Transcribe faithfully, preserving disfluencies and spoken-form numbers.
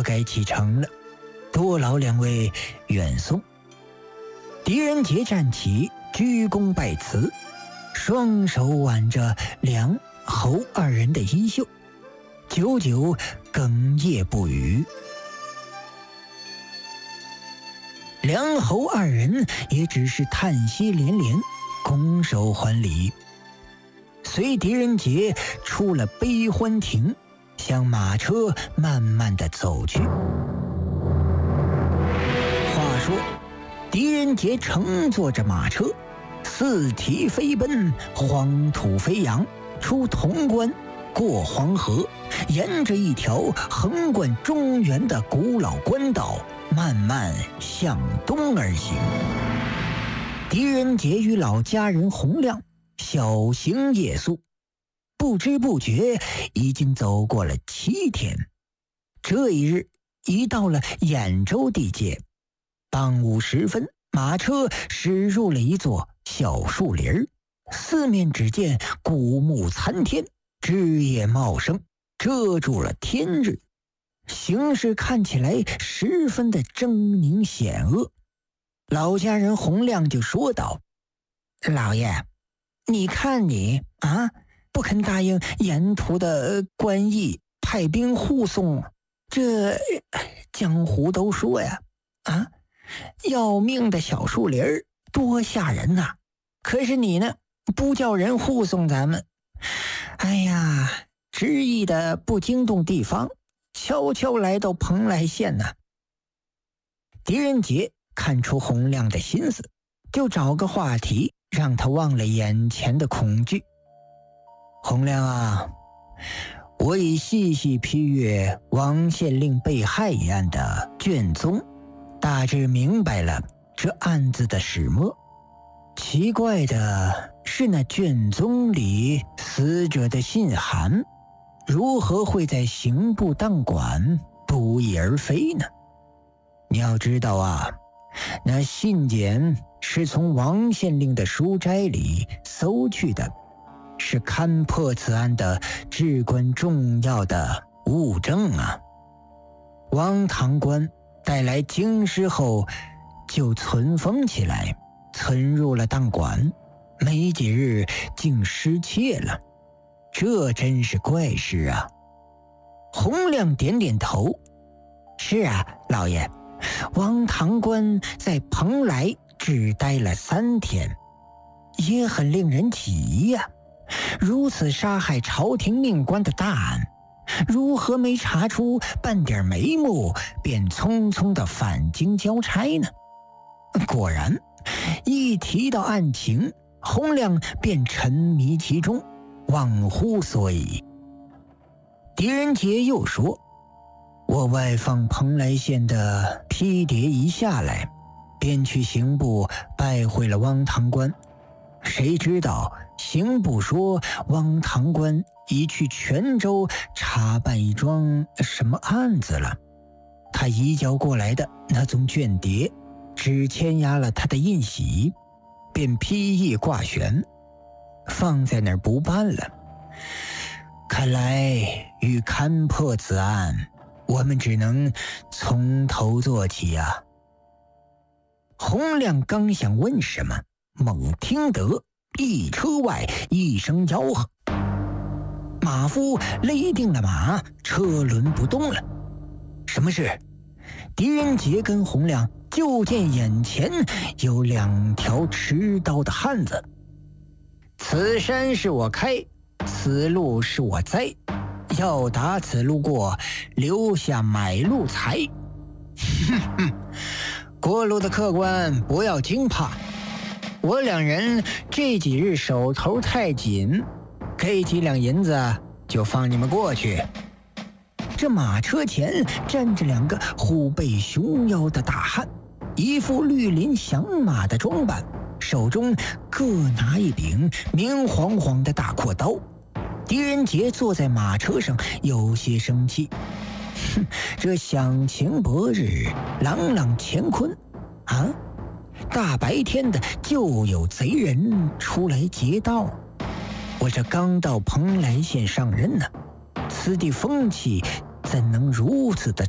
我该启程了，多劳两位远送。狄仁杰站起，鞠躬拜辞，双手挽着梁侯二人的衣袖，久久哽咽不语。梁侯二人也只是叹息连连，拱手还礼，随狄仁杰出了悲欢亭，向马车慢慢地走去。话说狄仁杰乘坐着马车，四蹄飞奔，荒土飞扬，出潼关，过黄河，沿着一条横贯中原的古老官道慢慢向东而行。狄仁杰与老家人洪亮小行夜宿，不知不觉已经走过了七天。这一日已到了兖州地界，傍午时分，马车驶入了一座小树林，四面只见古木参天，枝叶茂盛，遮住了天日，形势看起来十分的狰狞险恶。老家人洪亮就说道：“老爷，你看你啊，不肯答应沿途的官役派兵护送，这江湖都说呀，啊，要命的小树林多吓人呐！可是你呢，不叫人护送咱们，哎呀，执意的不惊动地方，悄悄来到蓬莱县呢。”狄仁杰看出洪亮的心思，就找个话题让他忘了眼前的恐惧。洪亮啊，我已细细批阅王县令被害一案的卷宗，大致明白了这案子的始末。奇怪的是，那卷宗里死者的信函如何会在刑部档馆不翼而飞呢？你要知道啊，那信件是从王县令的书斋里搜去的，是勘破此案的至关重要的物证啊。王堂官带来京师后就存封起来，存入了档馆，没几日竟失窃了，这真是怪事啊。洪亮点点头：“是啊，老爷，王堂官在蓬莱只待了三天，也很令人起疑呀、啊。如此杀害朝廷命官的大案，如何没查出半点眉目，便匆匆的返京交差呢？”果然，一提到案情，洪亮便沉迷其中，忘乎所以。狄仁杰又说：“我外放蓬莱县的批牒一下来，便去刑部拜会了汪堂官。谁知道刑部说汪堂官已去泉州查办一桩什么案子了，他移交过来的那宗卷牒只签押了他的印玺，便批议挂悬，放在那儿不办了。看来欲勘破此案，我们只能从头做起啊。”洪亮刚想问什么，猛听得一车外一声吆喝，马夫勒定了马，车轮不动了。什么事？狄仁杰跟洪亮就见眼前有两条持刀的汉子。此山是我开，此路是我栽，要打此路过，留下买路财。哼哼，过路的客官不要惊怕，我两人这几日手头太紧，给几两银子就放你们过去。这马车前站着两个虎背熊腰的大汉，一副绿林响马的装扮，手中各拿一柄明晃晃的大阔刀。狄仁杰坐在马车上，有些生气。哼，这响晴博日，朗朗乾坤啊，大白天的就有贼人出来劫道。我这刚到蓬莱县上任呢，此地风气怎能如此的